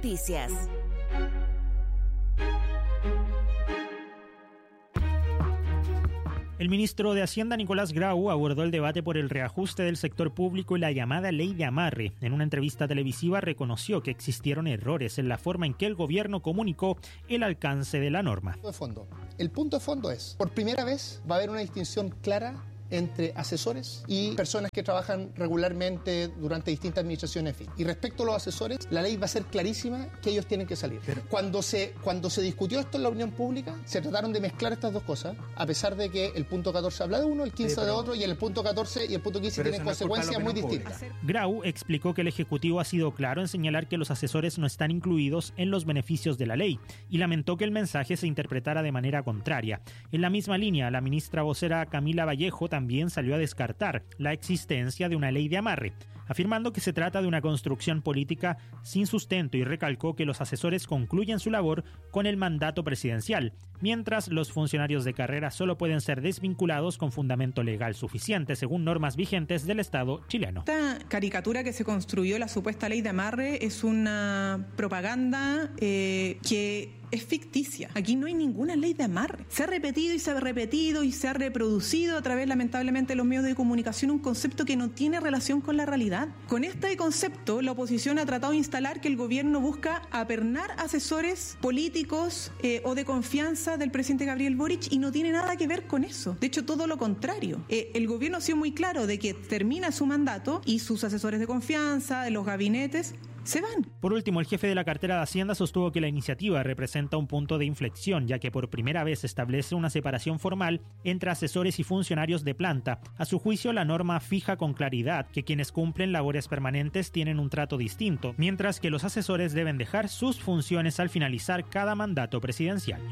Noticias. El ministro de Hacienda, Nicolás Grau, abordó el debate por el reajuste del sector público y la llamada ley de amarre. En una entrevista televisiva reconoció que existieron errores en la forma en que el gobierno comunicó el alcance de la norma. El punto de fondo es, por primera vez va a haber una distinción clara entre asesores y personas que trabajan regularmente durante distintas administraciones. Y respecto a los asesores, la ley va a ser clarísima que ellos tienen que salir. Cuando se discutió esto en la opinión pública, se trataron de mezclar estas dos cosas, a pesar de que el punto 14 habla de uno, el 15 de otro, y el punto 14 y el punto 15 tienen consecuencias muy distintas. Grau explicó que el Ejecutivo ha sido claro en señalar que los asesores no están incluidos en los beneficios de la ley y lamentó que el mensaje se interpretara de manera contraria. En la misma línea, la ministra vocera Camila Vallejo también salió a descartar la existencia de una ley de amarre, afirmando que se trata de una construcción política sin sustento y recalcó que los asesores concluyen su labor con el mandato presidencial, mientras los funcionarios de carrera solo pueden ser desvinculados con fundamento legal suficiente según normas vigentes del Estado chileno. Esta caricatura que se construyó, la supuesta ley de amarre, es una propaganda que es ficticia. Aquí no hay ninguna ley de amarre. Se ha repetido y se ha repetido y se ha reproducido a través, lamentablemente, de los medios de comunicación un concepto que no tiene relación con la realidad. Con este concepto, la oposición ha tratado de instalar que el gobierno busca apernar asesores políticos o de confianza del presidente Gabriel Boric, y no tiene nada que ver con eso. De hecho, todo lo contrario. El gobierno ha sido muy claro de que termina su mandato y sus asesores de confianza, de los gabinetes, se van. Por último, el jefe de la cartera de Hacienda sostuvo que la iniciativa representa un punto de inflexión, ya que por primera vez establece una separación formal entre asesores y funcionarios de planta. A su juicio, la norma fija con claridad que quienes cumplen labores permanentes tienen un trato distinto, mientras que los asesores deben dejar sus funciones al finalizar cada mandato presidencial.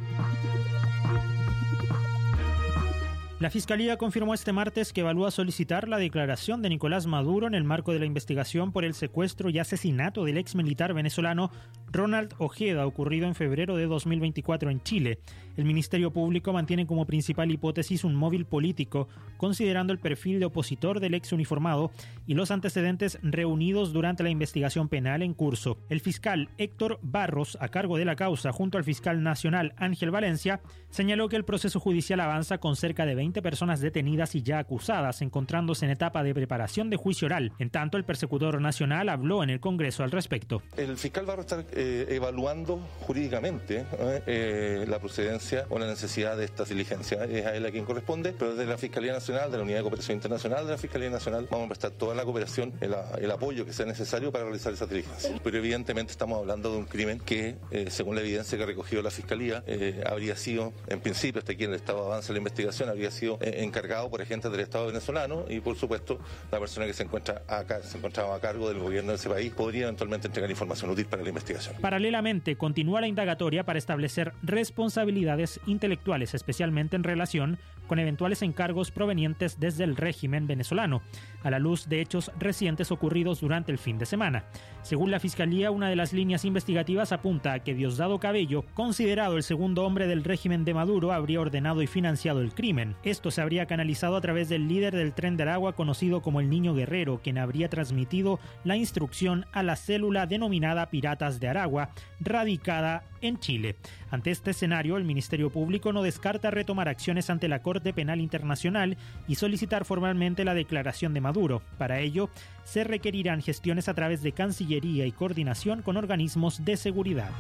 La Fiscalía confirmó este martes que evalúa solicitar la declaración de Nicolás Maduro en el marco de la investigación por el secuestro y asesinato del ex militar venezolano Ronald Ojeda, ocurrido en febrero de 2024 en Chile. El Ministerio Público mantiene como principal hipótesis un móvil político, considerando el perfil de opositor del ex uniformado y los antecedentes reunidos durante la investigación penal en curso. El fiscal Héctor Barros, a cargo de la causa, junto al fiscal nacional Ángel Valencia, señaló que el proceso judicial avanza con cerca de 20 personas detenidas y ya acusadas, encontrándose en etapa de preparación de juicio oral. En tanto, el persecutor nacional habló en el Congreso al respecto. El fiscal Barros está evaluando jurídicamente la procedencia o la necesidad de estas diligencias. Es a él a quien corresponde, pero desde la Fiscalía Nacional, de la Unidad de Cooperación Internacional de la Fiscalía Nacional, vamos a prestar toda la cooperación, el apoyo que sea necesario para realizar esas diligencias. Pero evidentemente estamos hablando de un crimen que, según la evidencia que ha recogido la Fiscalía, habría sido, en principio, hasta aquí en el estado de avance de la investigación, habría sido encargado por agentes del Estado venezolano y, por supuesto, la persona que se encontraba a cargo del gobierno de ese país podría eventualmente entregar información útil para la investigación. Paralelamente, continúa la indagatoria para establecer responsabilidades intelectuales, especialmente en relación con eventuales encargos provenientes desde el régimen venezolano, a la luz de hechos recientes ocurridos durante el fin de semana. Según la Fiscalía, una de las líneas investigativas apunta a que Diosdado Cabello, considerado el segundo hombre del régimen de Maduro, habría ordenado y financiado el crimen. Esto se habría canalizado a través del líder del Tren de Aragua, conocido como el Niño Guerrero, quien habría transmitido la instrucción a la célula denominada Piratas de Aragua, radicada en Chile. Ante este escenario, el Ministerio Público no descarta retomar acciones ante la Corte Penal Internacional y solicitar formalmente la declaración de Maduro. Para ello, se requerirán gestiones a través de Cancillería y coordinación con organismos de seguridad.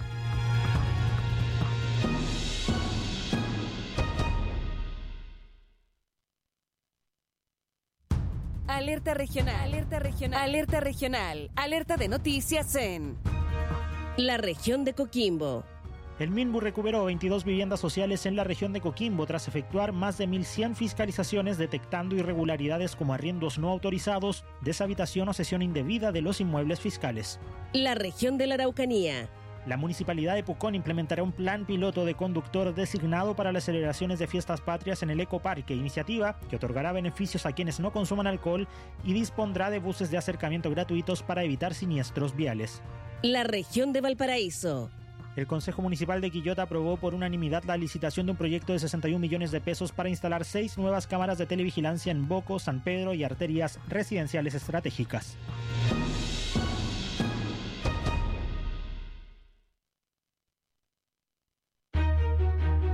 Alerta regional, alerta regional, alerta regional, alerta de noticias en la región de Coquimbo. El MINBU recuperó 22 viviendas sociales en la región de Coquimbo tras efectuar más de 1.100 fiscalizaciones detectando irregularidades como arriendos no autorizados, deshabitación o cesión indebida de los inmuebles fiscales. La región de la Araucanía. La Municipalidad de Pucón implementará un plan piloto de conductor designado para las celebraciones de fiestas patrias en el Ecoparque, iniciativa que otorgará beneficios a quienes no consuman alcohol y dispondrá de buses de acercamiento gratuitos para evitar siniestros viales. La región de Valparaíso. El Consejo Municipal de Quillota aprobó por unanimidad la licitación de un proyecto de 61 millones de pesos para instalar 6 nuevas cámaras de televigilancia en Boco, San Pedro y arterias residenciales estratégicas.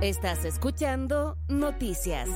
Estás escuchando Noticias.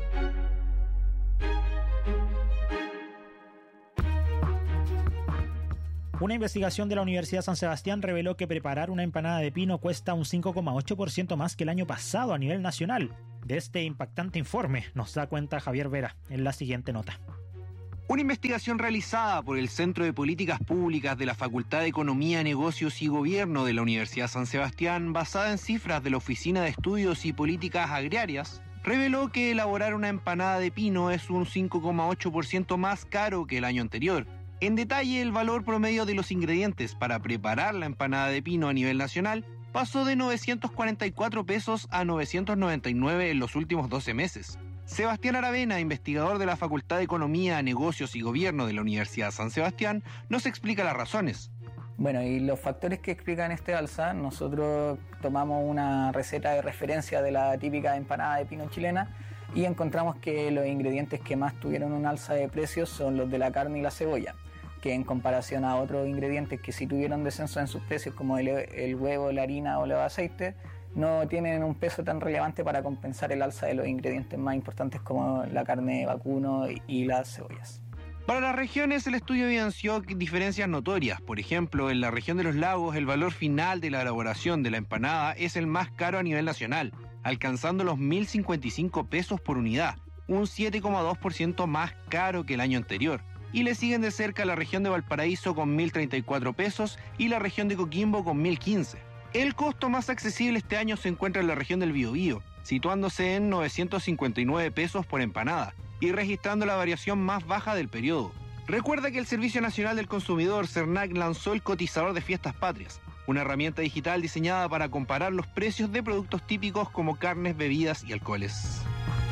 Una investigación de la Universidad San Sebastián reveló que preparar una empanada de pino cuesta un 5,8% más que el año pasado a nivel nacional. De este impactante informe nos da cuenta Javier Vera en la siguiente nota. Una investigación realizada por el Centro de Políticas Públicas de la Facultad de Economía, Negocios y Gobierno de la Universidad San Sebastián, basada en cifras de la Oficina de Estudios y Políticas Agrarias, reveló que elaborar una empanada de pino es un 5,8% más caro que el año anterior. En detalle, el valor promedio de los ingredientes para preparar la empanada de pino a nivel nacional pasó de 944 pesos a 999 en los últimos 12 meses. Sebastián Aravena, investigador de la Facultad de Economía, Negocios y Gobierno de la Universidad San Sebastián, nos explica las razones. Bueno, y los factores que explican este alza, nosotros tomamos una receta de referencia de la típica empanada de pino chilena y encontramos que los ingredientes que más tuvieron un alza de precios son los de la carne y la cebolla, que en comparación a otros ingredientes que sí tuvieron descenso en sus precios, como el huevo, la harina o el aceite, no tienen un peso tan relevante para compensar el alza de los ingredientes más importantes como la carne de vacuno y las cebollas. Para las regiones, el estudio evidenció diferencias notorias. Por ejemplo, en la región de los lagos, el valor final de la elaboración de la empanada es el más caro a nivel nacional, alcanzando los 1.055 pesos por unidad, un 7,2% más caro que el año anterior. Y le siguen de cerca la región de Valparaíso con 1.034 pesos y la región de Coquimbo con 1.015. El costo más accesible este año se encuentra en la región del Biobío, situándose en 959 pesos por empanada y registrando la variación más baja del periodo. Recuerda que el Servicio Nacional del Consumidor, Cernac, lanzó el cotizador de Fiestas Patrias, una herramienta digital diseñada para comparar los precios de productos típicos como carnes, bebidas y alcoholes.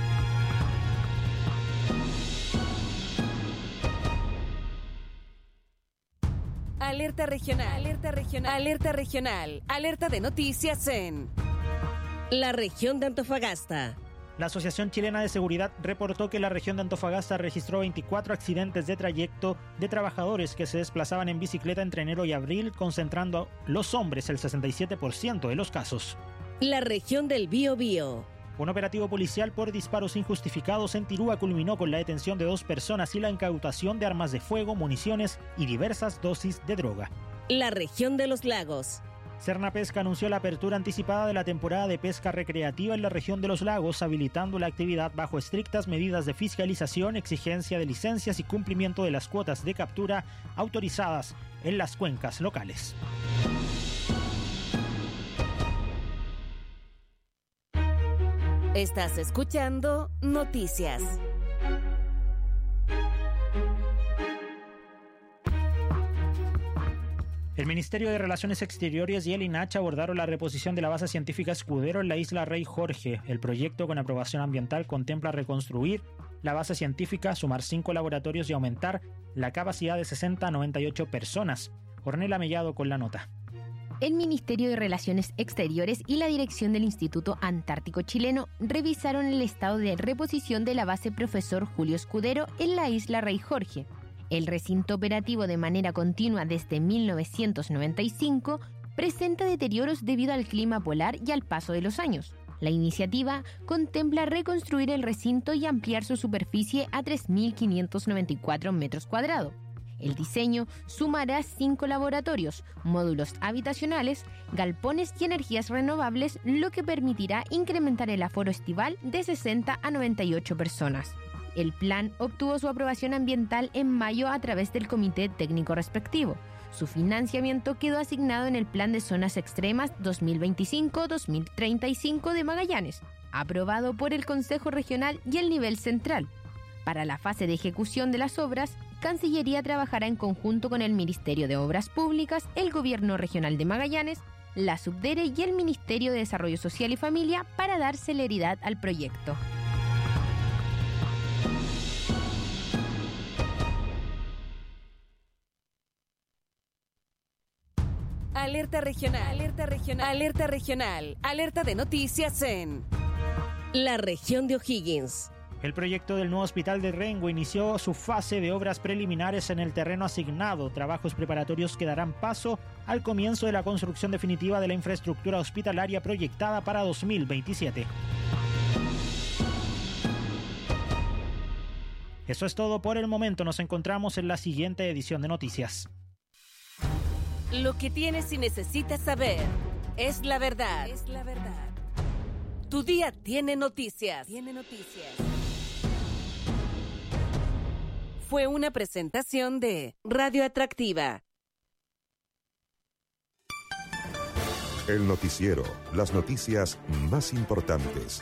Alerta regional, alerta regional, alerta regional, alerta de noticias en la región de Antofagasta. La Asociación Chilena de Seguridad reportó que la región de Antofagasta registró 24 accidentes de trayecto de trabajadores que se desplazaban en bicicleta entre enero y abril, concentrando los hombres el 67% de los casos. La región del Biobío. Un operativo policial por disparos injustificados en Tirúa culminó con la detención de 2 personas y la incautación de armas de fuego, municiones y diversas dosis de droga. La región de los lagos. Cernapesca anunció la apertura anticipada de la temporada de pesca recreativa en la región de los lagos, habilitando la actividad bajo estrictas medidas de fiscalización, exigencia de licencias y cumplimiento de las cuotas de captura autorizadas en las cuencas locales. Estás escuchando Noticias. El Ministerio de Relaciones Exteriores y el INACH abordaron la reposición de la base científica Escudero en la isla Rey Jorge. El proyecto, con aprobación ambiental, contempla reconstruir la base científica, sumar 5 laboratorios y aumentar la capacidad de 60 a 98 personas. Ornella Mellado con la nota. El Ministerio de Relaciones Exteriores y la dirección del Instituto Antártico Chileno revisaron el estado de reposición de la base Profesor Julio Escudero en la isla Rey Jorge. El recinto operativo de manera continua desde 1995 presenta deterioros debido al clima polar y al paso de los años. La iniciativa contempla reconstruir el recinto y ampliar su superficie a 3.594 metros cuadrados. El diseño sumará 5 laboratorios, módulos habitacionales, galpones y energías renovables, lo que permitirá incrementar el aforo estival de 60 a 98 personas. El plan obtuvo su aprobación ambiental en mayo a través del comité técnico respectivo. Su financiamiento quedó asignado en el Plan de Zonas Extremas 2025-2035 de Magallanes, aprobado por el Consejo Regional y el nivel central. Para la fase de ejecución de las obras, Cancillería trabajará en conjunto con el Ministerio de Obras Públicas, el Gobierno Regional de Magallanes, la Subdere y el Ministerio de Desarrollo Social y Familia para dar celeridad al proyecto. Alerta regional, alerta regional, alerta regional, alerta de noticias en la región de O'Higgins. El proyecto del nuevo hospital de Rengo inició su fase de obras preliminares en el terreno asignado, trabajos preparatorios que darán paso al comienzo de la construcción definitiva de la infraestructura hospitalaria proyectada para 2027. Eso es todo por el momento, nos encontramos en la siguiente edición de Noticias. Lo que tienes y necesitas saber es la verdad. Tu día tiene noticias. Fue una presentación de Radio Atractiva. El noticiero, las noticias más importantes.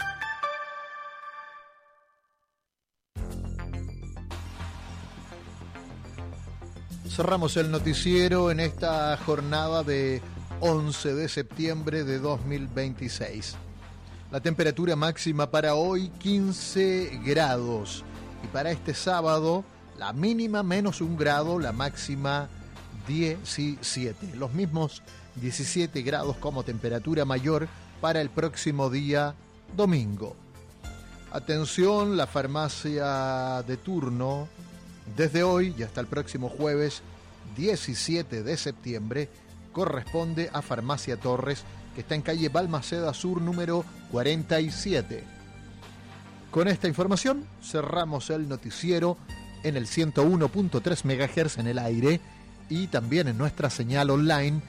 Cerramos el noticiero en esta jornada de 11 de septiembre de 2026. La temperatura máxima para hoy 15 grados y para este sábado la mínima menos 1 grado, la máxima 17. Los mismos 17 grados como temperatura mayor para el próximo día domingo. Atención, la farmacia de turno desde hoy y hasta el próximo jueves 17 de septiembre corresponde a Farmacia Torres, que está en calle Balmaceda Sur número 47. Con esta información cerramos el noticiero en el 101.3 MHz en el aire y también en nuestra señal online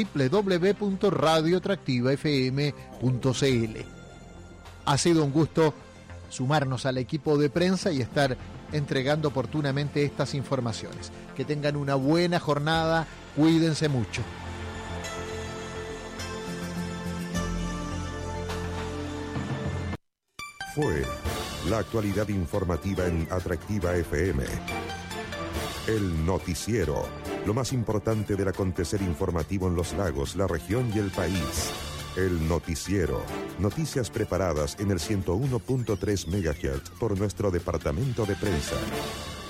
www.radioatractivafm.cl. Ha sido un gusto sumarnos al equipo de prensa y estar entregando oportunamente estas informaciones. Que tengan una buena jornada, cuídense mucho. Fue la actualidad informativa en Atractiva FM. El noticiero, lo más importante del acontecer informativo en los lagos, la región y el país. El noticiero, noticias preparadas en el 101.3 MHz por nuestro departamento de prensa.